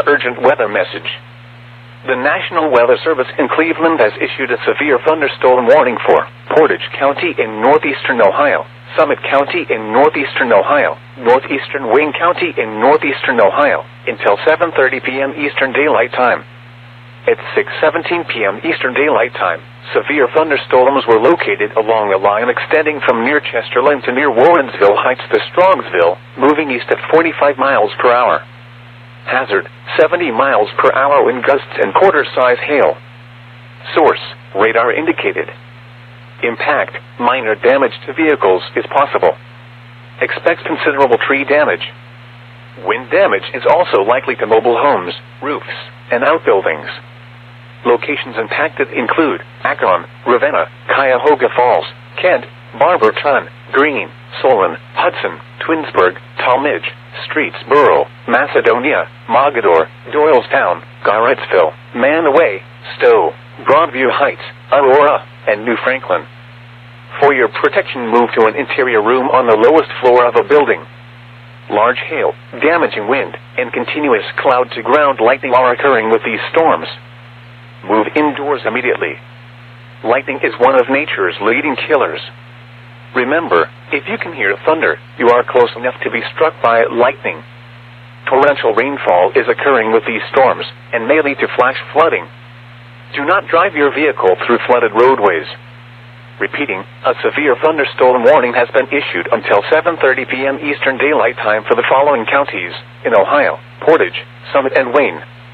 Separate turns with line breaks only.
urgent weather message. The National Weather Service in Cleveland has issued a severe thunderstorm warning for Portage County in northeastern Ohio, Summit County in northeastern Ohio, northeastern Wayne County in northeastern Ohio, until 7:30 p.m. Eastern Daylight Time. At 6:17 p.m. Eastern Daylight Time, severe thunderstorms were located along a line extending from near Chesterland to near Warrensville Heights to Strongsville, moving east at 45 miles per hour. Hazard, 70 miles per hour wind gusts and quarter-size hail. Source, radar indicated. Impact, minor damage to vehicles is possible. Expect considerable tree damage. Wind damage is also likely to mobile homes, roofs, and outbuildings. Locations impacted include Akron, Ravenna, Cuyahoga Falls, Kent, Barberton, Greene, Solon, Hudson, Twinsburg, Talmadge, Streetsboro, Macedonia, Mogador, Doylestown, Garrettsville, Manaway, Stowe, Broadview Heights, Aurora, and New Franklin. For your protection, move to an interior room on the lowest floor of a building. Large hail, damaging wind, and continuous cloud-to-ground lightning are occurring with these storms. Move indoors immediately. Lightning is one of nature's leading killers. Remember, if you can hear thunder, you are close enough to be struck by lightning. Torrential rainfall is occurring with these storms, and may lead to flash flooding. Do not drive your vehicle through flooded roadways. Repeating, a severe thunderstorm warning has been issued until 7:30 p.m. Eastern Daylight Time for the following counties in Ohio: Portage, Summit, and Wayne.